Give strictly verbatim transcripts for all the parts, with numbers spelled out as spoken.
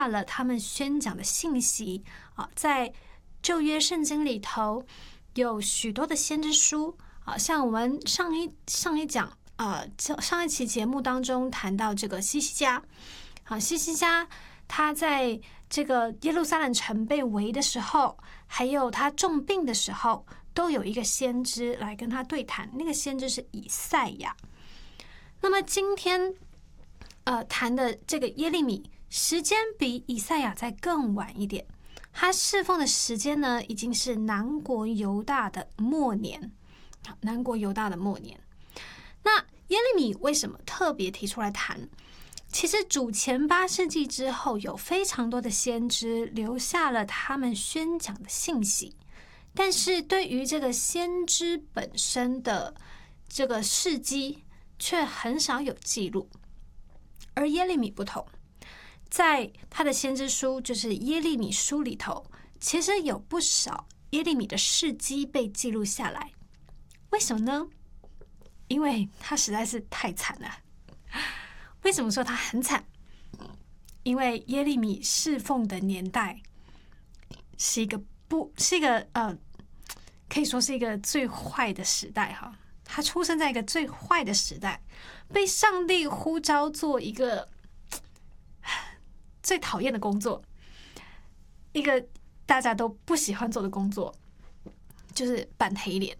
了他们宣讲的信息啊，在旧约圣经里头有许多的先知书啊，像我们上一上一讲啊，上一期节目当中谈到这个西西家，啊，西西家他在这个耶路撒冷城被围的时候，还有他重病的时候，都有一个先知来跟他对谈，那个先知是以赛亚。那么今天呃谈的这个耶利米，时间比以赛亚再更晚一点，他侍奉的时间呢，已经是南国犹大的末年。南国犹大的末年，那耶利米为什么特别提出来谈？其实主前八世纪之后，有非常多的先知留下了他们宣讲的信息，但是对于这个先知本身的这个事迹，却很少有记录。而耶利米不同，在他的先知书，就是耶利米书里头，其实有不少耶利米的事迹被记录下来。为什么呢？因为他实在是太惨了。为什么说他很惨？因为耶利米侍奉的年代是一个不是一个呃，可以说是一个最坏的时代哈。他出生在一个最坏的时代，被上帝呼召做一个最讨厌的工作，一个大家都不喜欢做的工作，就是扮黑脸。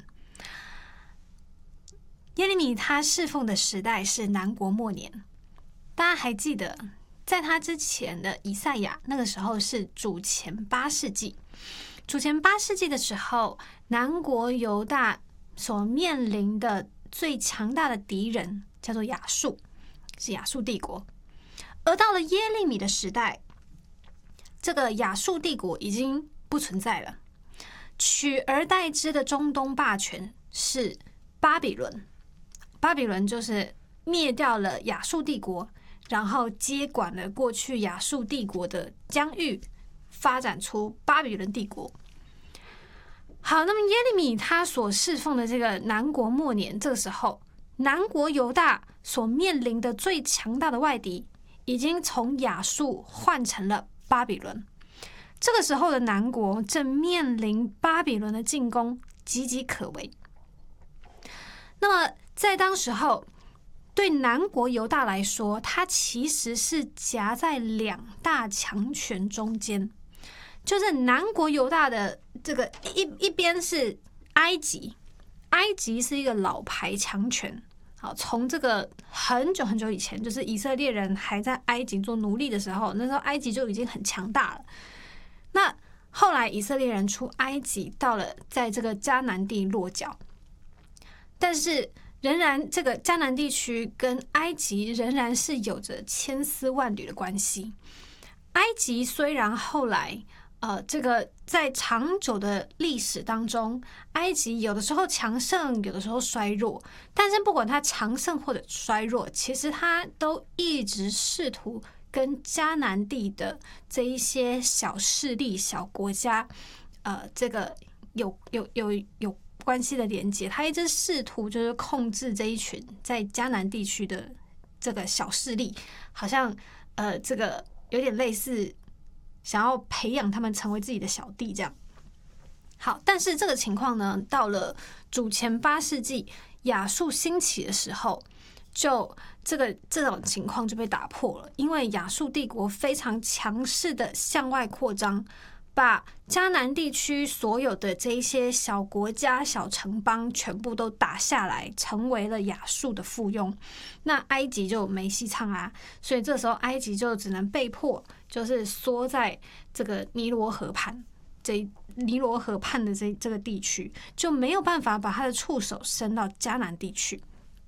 耶利米他侍奉的时代是南国末年，大家还记得在他之前的以赛亚，那个时候是主前八世纪。主前八世纪的时候，南国犹大所面临的最强大的敌人叫做亚述，是亚述帝国。而到了耶利米的时代，这个亚述帝国已经不存在了，取而代之的中东霸权是巴比伦。巴比伦就是灭掉了亚述帝国，然后接管了过去亚述帝国的疆域，发展出巴比伦帝国。好，那么耶利米他所侍奉的这个南国末年，这个时候南国犹大所面临的最强大的外敌，已经从亚述换成了巴比伦。这个时候的南国正面临巴比伦的进攻，岌岌可危。那么在当时候，对南国犹大来说，它其实是夹在两大强权中间，就是南国犹大的这个一一边是埃及，埃及是一个老牌强权。好，从这个很久很久以前，就是以色列人还在埃及做奴隶的时候，那时候埃及就已经很强大了。那后来以色列人出埃及，到了在这个迦南地落脚，但是仍然这个迦南地区跟埃及仍然是有着千丝万缕的关系。埃及虽然后来呃，这个在长久的历史当中，埃及有的时候强盛，有的时候衰弱，但是不管它强盛或者衰弱，其实它都一直试图跟迦南地的这一些小势力、小国家，呃，这个有有有有关系的连接，他一直试图就是控制这一群在迦南地区的这个小势力，好像呃，这个有点类似想要培养他们成为自己的小弟这样。好，但是这个情况呢，到了主前八世纪亚述兴起的时候，就这个这种情况就被打破了，因为亚述帝国非常强势的向外扩张，把迦南地区所有的这一些小国家、小城邦全部都打下来，成为了亚述的附庸。那埃及就没戏唱啊，所以这时候埃及就只能被迫就是缩在这个尼罗河畔，这尼罗河畔的这这个地区，就没有办法把他的触手伸到迦南地区。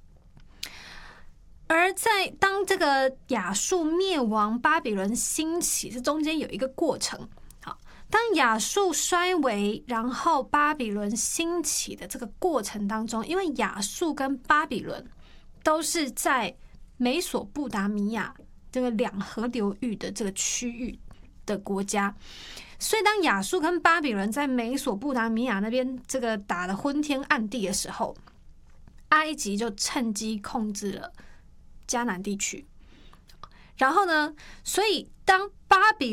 而在当这个亚述灭亡、巴比伦兴起，这中间有一个过程。好，当亚述衰微，然后巴比伦兴起的这个过程当中，因为亚述跟巴比伦都是在美索不达米亚这个两河流域的这个区域的国家，所以当亚述跟巴比伦在美索不达米亚那边这个打得昏天暗地的时候，埃及就趁机控制了迦南地区。然后呢，所以当巴比